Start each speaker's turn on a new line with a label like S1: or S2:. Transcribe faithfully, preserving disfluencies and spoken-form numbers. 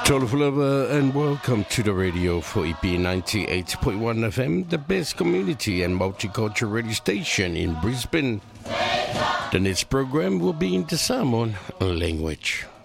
S1: Tolofulova and welcome to the radio for E P ninety-eight point one F M, the best community and multicultural radio station in Brisbane. The next program will be in the Samoan language.